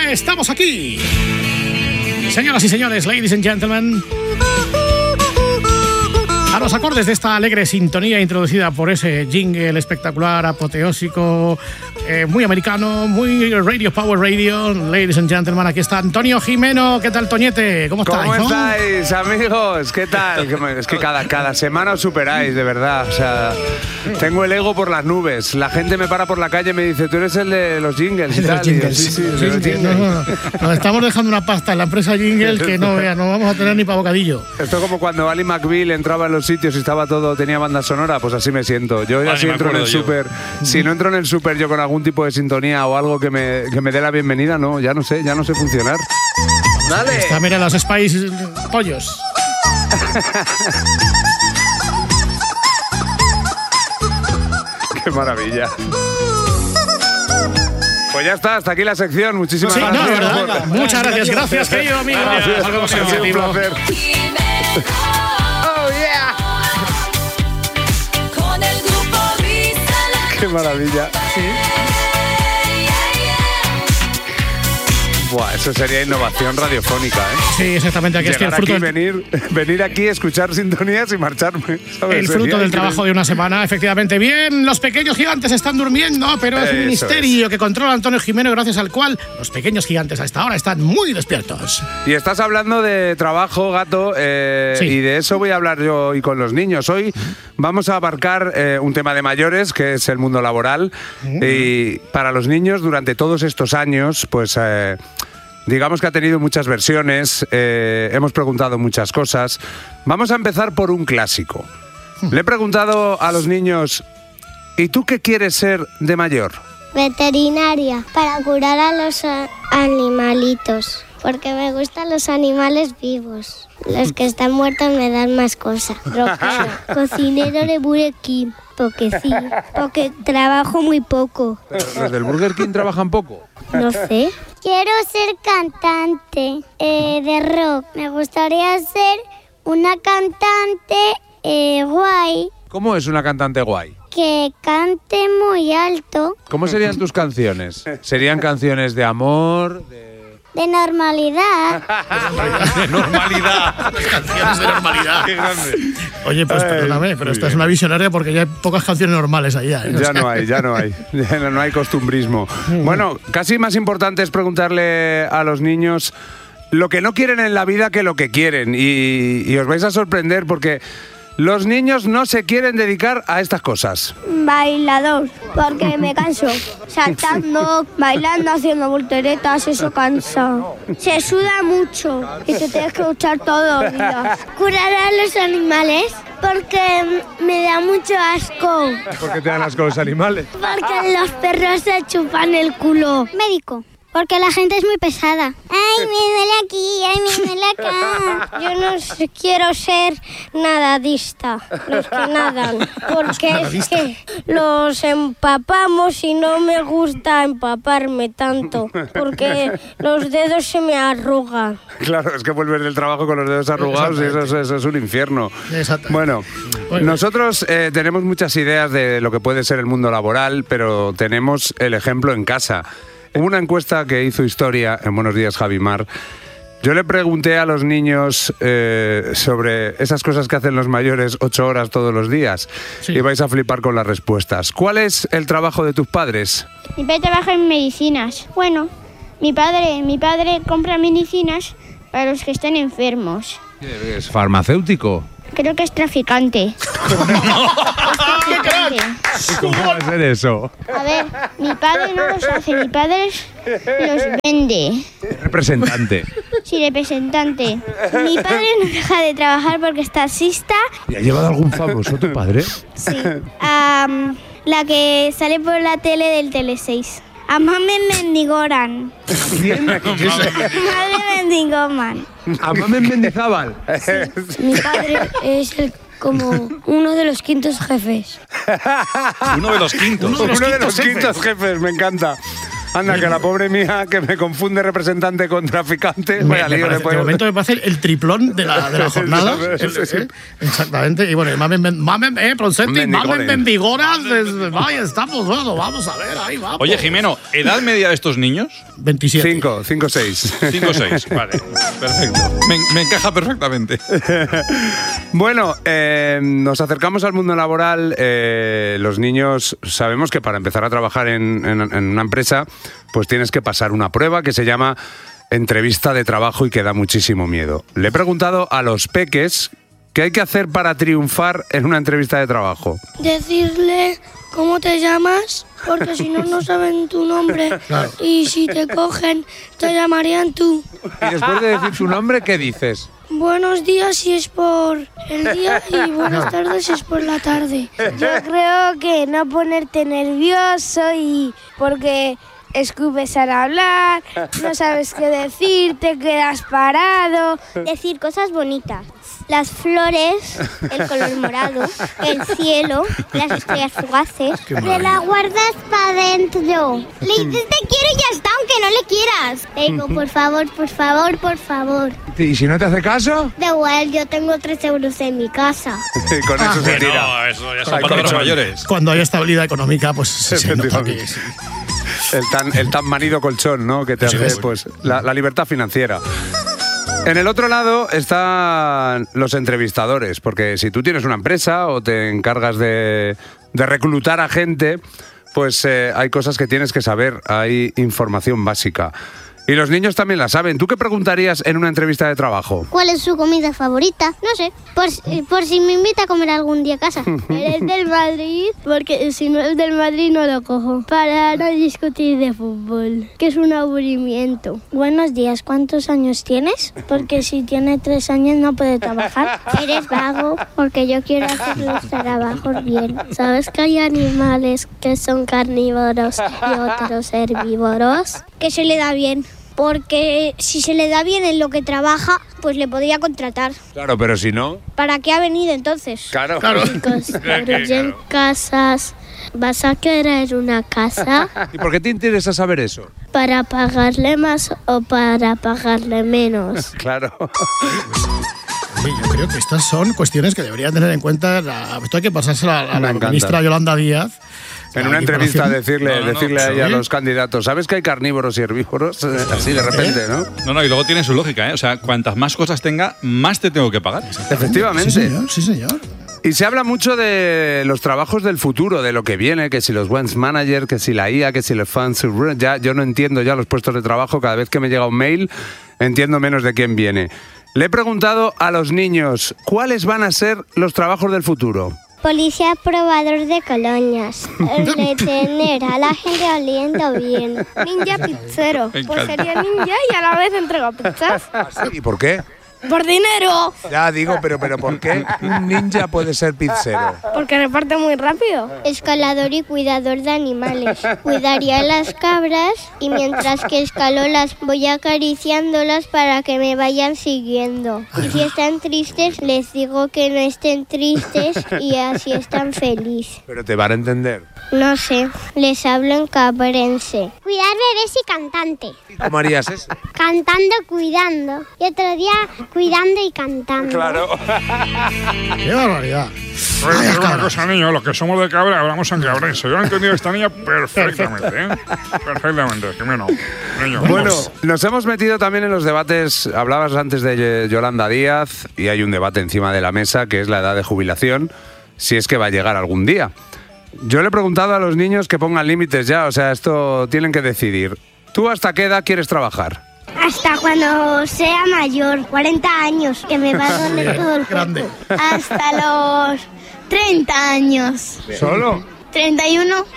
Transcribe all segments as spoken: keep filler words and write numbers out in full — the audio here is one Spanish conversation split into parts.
ya estamos aquí. Señoras y señores, ladies and gentlemen, a los acordes de esta alegre sintonía introducida por ese jingle espectacular, apoteósico, eh, muy americano, muy Radio Power Radio. Ladies and gentlemen, aquí está Antonio Jimeno. ¿Qué tal, Toñete? ¿Cómo estáis? ¿Cómo estáis, ¿no? amigos? ¿Qué tal? Es que cada, cada semana os superáis, de verdad. O sea, tengo el ego por las nubes. La gente me para por la calle y me dice, tú eres el de los jingles y de tal. Los jingles. Sí, sí, sí, de los sí, jingles. No, no, no. Nos estamos dejando una pasta en la empresa Jingle que no, vea, no vamos a tener ni para bocadillo. Esto es como cuando Ali McBeal entraba en los sitios y estaba todo, tenía banda sonora, pues así me siento. Yo ya si entro en el súper, si no entro en el súper yo con algún tipo de sintonía o algo que me, que me dé la bienvenida, no, ya no sé, ya no sé funcionar. ¡Dale! Está, mira los Spice pollos. ¡Qué maravilla! Pues ya está, hasta aquí la sección. Muchísimas sí, gracias. No, ¿verdad? Por... Muchas gracias, gracias, querido amigo. Gracias, algo ha sido un placer. Oh, yeah. Qué maravilla. Sí. Buah, eso sería innovación radiofónica, ¿eh? Sí, exactamente. Aquí es que el fruto aquí, del... venir, venir aquí, escuchar sintonías y marcharme, ¿sabes? El fruto sería del increíble. trabajo de una semana, efectivamente. Bien, los pequeños gigantes están durmiendo, pero es Eso un misterio es. que controla Antonio Jimeno, gracias al cual los pequeños gigantes hasta ahora están muy despiertos. Y estás hablando de trabajo, gato, eh, Sí. y de eso voy a hablar yo hoy con los niños. Hoy vamos a abarcar eh, un tema de mayores, que es el mundo laboral. Uh-huh. Y para los niños, durante todos estos años, pues... Eh, digamos que ha tenido muchas versiones, eh, hemos preguntado muchas cosas. Vamos a empezar por un clásico. Le he preguntado a los niños, ¿y tú qué quieres ser de mayor? Veterinaria, para curar a los animalitos, porque me gustan los animales vivos. Los que están muertos me dan más cosas. Cocinero de Burger King, porque sí, porque trabajo muy poco. ¿Los del Burger King trabajan poco? No sé. Quiero ser cantante eh, de rock. Me gustaría ser una cantante eh, guay. ¿Cómo es una cantante guay? Que cante muy alto. ¿Cómo serían tus canciones? ¿Serían canciones de amor? De, de normalidad. de normalidad. Canciones de normalidad. Oye, pues perdóname, pero esta es una visionaria porque ya hay pocas canciones normales allá. ¿eh? Ya no hay, ya no hay. Ya no, no hay costumbrismo. Bueno, casi más importante es preguntarle a los niños lo que no quieren en la vida que lo que quieren. Y, y os vais a sorprender porque los niños no se quieren dedicar a estas cosas. Bailador, porque me canso. Saltando, bailando, haciendo volteretas, eso cansa. Se suda mucho y te tienes que duchar todos los días. Curar a los animales, porque me da mucho asco. ¿Por qué te dan asco los animales? Porque los perros se chupan el culo. Médico. Porque la gente es muy pesada. Ay, me duele aquí, ay, me duele acá. Yo no sé, quiero ser nadadista, los que nadan. Porque es que los empapamos y no me gusta empaparme tanto. Porque los dedos se me arrugan. Claro, es que vuelves del trabajo con los dedos arrugados y eso es, eso es un infierno. Bueno, nosotros eh, tenemos muchas ideas de lo que puede ser el mundo laboral, pero tenemos el ejemplo en casa. Hubo una encuesta que hizo Historia en Buenos Días, Javimar. Yo le pregunté a los niños eh, sobre esas cosas que hacen los mayores ocho horas todos los días. Sí. Y vais a flipar con las respuestas. ¿Cuál es el trabajo de tus padres? Mi padre trabaja en medicinas. Bueno, mi padre, mi padre compra medicinas para los que estén enfermos. ¿Es farmacéutico? Creo que es traficante. ¡Qué crack! ¿Cómo va a ser eso? A ver, mi padre no los hace, mi padre los vende. Representante. Sí, representante. Mi padre no deja de trabajar porque es taxista. ¿Y ha llevado algún famoso tu padre? Sí. Um, la que sale por la tele del Tele seis. A Mamen Mendigoran. ¿Quién? Madre Mendigoman. ¿A Mamen Mendizábal? Sí. Mi padre es el, como uno de los quintos jefes. Uno de los quintos. Uno de los, uno de los quintos jefes, me encanta. Anda, que la pobre mía que me confunde representante con traficante. Me, me parece, de momento me parece el triplón de la, de la jornada. Sí, sí, sí. ¿Eh? Exactamente. Y bueno, mamen, mamen, eh, Pronsetti, mamen Mendigoras. Ahí estamos, bueno, vamos a ver, ahí vamos. Oye, Jimeno, ¿edad media de estos niños? veintisiete. cinco, cinco, seis. cinco, seis, vale. Perfecto. Me, me encaja perfectamente. Bueno, eh, nos acercamos al mundo laboral. Eh, los niños sabemos que para empezar a trabajar en, en, en una empresa, pues tienes que pasar una prueba que se llama entrevista de trabajo y que da muchísimo miedo. Le he preguntado a los peques qué hay que hacer para triunfar en una entrevista de trabajo. Decirle cómo te llamas, porque si no, no saben tu nombre. Claro. Y si te cogen, te llamarían tú. Y después de decir su nombre, ¿qué dices? Buenos días si es por el día y buenas tardes si es por la tarde. Yo creo que no ponerte nervioso y porque escupes al hablar, no sabes qué decir, te quedas parado. Decir cosas bonitas. Las flores, el color morado, el cielo, las estrellas fugaces. Te la guardas para adentro. Le dices te quiero y ya está, aunque no le quieras. Le digo, por favor, por favor, por favor. ¿Y si no te hace caso? Da igual, yo tengo tres euros en mi casa. Sí, con eso ah, se tira. No, eso ya son palabras mayores. Cuando hay estabilidad económica, pues se nota que sí. El tan, el tan manido colchón, ¿no? Que te sí, hace, sí. pues, la, la libertad financiera. En el otro lado están los entrevistadores, porque si tú tienes una empresa o te encargas de, de reclutar a gente, pues eh, hay cosas que tienes que saber, hay información básica. Y los niños también la saben. ¿Tú qué preguntarías en una entrevista de trabajo? ¿Cuál es su comida favorita? No sé, por, por si me invita a comer algún día a casa. ¿Eres del Madrid? Porque si no es del Madrid no lo cojo. Para no discutir de fútbol, que es un aburrimiento. Buenos días, ¿cuántos años tienes? Porque si tiene tres años no puede trabajar. Eres vago, porque yo quiero hacer los trabajos bien. ¿Sabes que hay animales que son carnívoros y otros herbívoros? Que se le da bien. Porque si se le da bien en lo que trabaja, pues le podría contratar. Claro, pero si no... ¿Para qué ha venido entonces? Claro. claro. Chicos, construyen casas. ¿Vas a querer una casa? ¿Y por qué te interesa saber eso? ¿Para pagarle más o para pagarle menos? Claro. Sí, yo creo que estas son cuestiones que deberían tener en cuenta. La, esto hay que pasárselo a, a la ministra Yolanda Díaz. En una entrevista decirle, no, no, decirle no, a ella, ¿sí? a los candidatos, ¿sabes que hay carnívoros y herbívoros? Así de repente, ¿no? No, no, y luego tiene su lógica, ¿eh? O sea, cuantas más cosas tenga, más te tengo que pagar. Efectivamente. Sí, señor, sí, señor. Y se habla mucho de los trabajos del futuro, de lo que viene, que si los Web Manager, que si la I A, que si los fans. Ya, yo no entiendo ya los puestos de trabajo. Cada vez que me llega un mail, entiendo menos de quién viene. Le he preguntado a los niños, ¿cuáles van a ser los trabajos del futuro? Policía probador de colonias. El de tener a la gente oliendo bien. Ninja pizzero. Pues sería ninja y a la vez entrego pizzas. ¿Y por qué? ¡Por dinero! Ya digo, pero, pero ¿por qué un ninja puede ser pizzero? Porque reparte muy rápido. Escalador y cuidador de animales. Cuidaría las cabras y mientras que escalo las voy acariciándolas para que me vayan siguiendo. Y si están tristes, les digo que no estén tristes y así están felices. Pero te van a entender. No sé, les hablo en cabrense. Cuidar bebés y cantante. ¿Cómo harías eso? Cantando, cuidando. Y otro día, cuidando y cantando. Claro. ¡Qué barbaridad! Oye, es una cosa, niño, los que somos de Cabra hablamos en cabrense. Yo he entendido a esta niña perfectamente, ¿eh? Perfectamente, Jimeno. Niño, bueno, nos hemos metido también en los debates. Hablabas antes de Yolanda Díaz y hay un debate encima de la mesa que es la edad de jubilación, si es que va a llegar algún día. Yo le he preguntado a los niños que pongan límites ya, o sea, esto tienen que decidir. ¿Tú hasta qué edad quieres trabajar? Hasta cuando sea mayor, cuarenta años, que me va a doler todo el cuerpo. Hasta los treinta años. ¿Solo? treinta y uno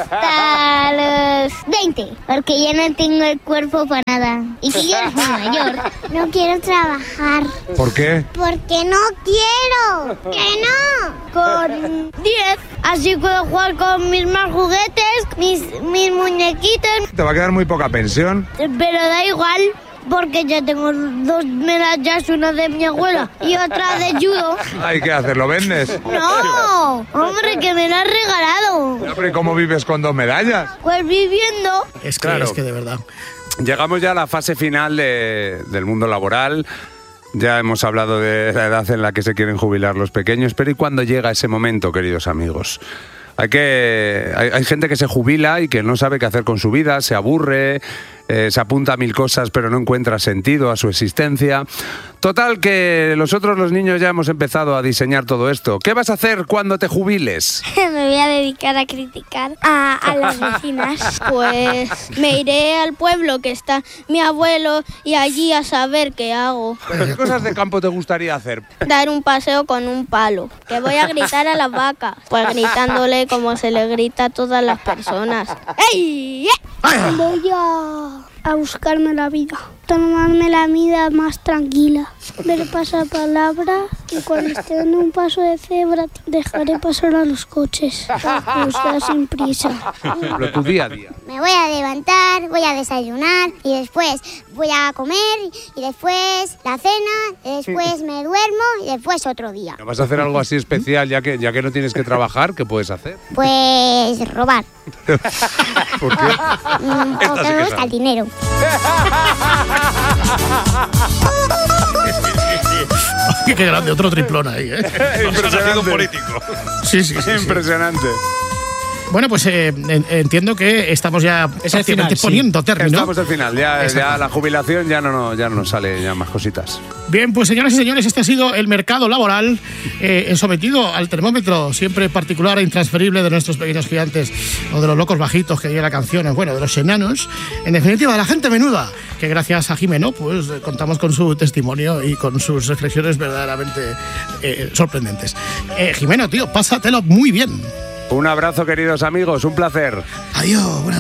hasta los veinte, porque ya no tengo el cuerpo para nada. Y si yo eres muy mayor, no quiero trabajar. ¿Por qué? Porque no quiero. ¡Que no! Con diez, así puedo jugar con mis más juguetes, mis, mis muñequitos. Te va a quedar muy poca pensión. Pero da igual, porque yo tengo dos medallas, una de mi abuela y otra de judo. Ay, ¿qué haces? ¿Lo vendes? No, hombre, que me la has regalado. Hombre, ¿cómo vives con dos medallas? Pues viviendo. Es que, Claro. es que de verdad. Llegamos ya a la fase final de- del mundo laboral. Ya hemos hablado de la edad en la que se quieren jubilar los pequeños, pero ¿y cuándo llega ese momento, queridos amigos? Hay, que, hay, hay gente que se jubila y que no sabe qué hacer con su vida, se aburre, eh, se apunta a mil cosas pero no encuentra sentido a su existencia. Total, que nosotros los niños ya hemos empezado a diseñar todo esto. ¿Qué vas a hacer cuando te jubiles? Me voy a dedicar a criticar a, a las vecinas. Pues me iré al pueblo que está mi abuelo y allí a saber qué hago. ¿Qué cosas de campo te gustaría hacer? Dar un paseo con un palo. Que voy a gritar a las vacas. Pues gritándole como se le grita a todas las personas. ¡Ey! Voy a, a buscarme la vida, tomarme la vida más tranquila, ver pasapalabra y cuando esté en un paso de cebra dejaré pasar a los coches para cruzar sin prisa. Pero tu día a día. Me voy a levantar, voy a desayunar y después voy a comer y después la cena, y después me duermo y después otro día. ¿No vas a hacer algo así especial ya que, ya que no tienes que trabajar? ¿Qué puedes hacer? Pues robar, ¿Por qué? mm, Esta porque sí que me gusta sabe. el dinero. Qué grande, otro triplón ahí, ¿eh? Impresionante. Sí, sí, sí, sí. Impresionante. Bueno, pues eh, en- entiendo que estamos ya prácticamente final, sí. poniendo término. Estamos al final, ya, Exacto. ya la jubilación ya no, no, ya no nos sale ya más cositas. Bien, pues señoras y señores, este ha sido el mercado laboral eh, sometido al termómetro siempre particular e intransferible de nuestros pequeños gigantes o de los locos bajitos que dice la canción, bueno, de los enanos, en definitiva de la gente menuda, que gracias a Jimeno pues eh, contamos con su testimonio y con sus reflexiones verdaderamente eh, sorprendentes. Eh, Jimeno, tío, pásatelo muy bien. Un abrazo, queridos amigos, un placer. Adiós, buenas